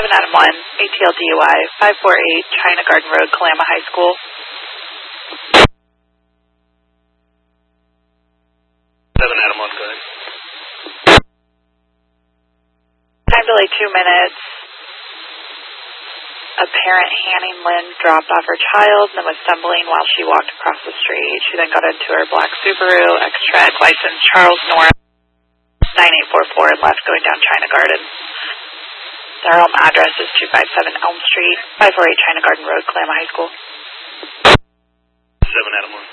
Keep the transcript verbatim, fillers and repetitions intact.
seven Adam one, A T L D U I, five four eight China Garden Road, Kalama High School. seven Adam one, go ahead. Time delay two minutes. A parent, Hanning Lynn, dropped off her child and then was stumbling while she walked across the street. She then got into her black Subaru, X-Track, license Charles Norris, nine eight four four, and left going down China Garden. Their home address is two five seven Elm Street, five four eight China Garden Road, Kalama High School. seven Adam one.